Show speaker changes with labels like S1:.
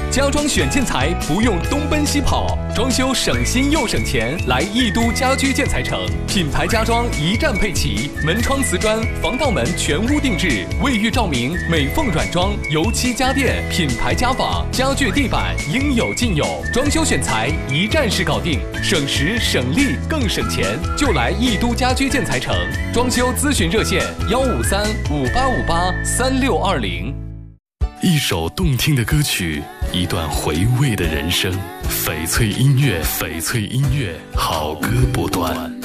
S1: 家装选建材不用东奔西跑，装修省心又省钱，来义都家居建材城，品牌家装一站配齐，门窗瓷砖、防盗门全屋定制，卫浴照明、美缝软装、油漆家电、品牌家纺、家具地板应有尽有，装修选材一站式搞定，省时省力更省钱，就来义都家居建材城。装修咨询热线15358583620。
S2: 一首动听的歌曲，一段回味的人生。翡翠音乐，翡翠音乐，好歌不断。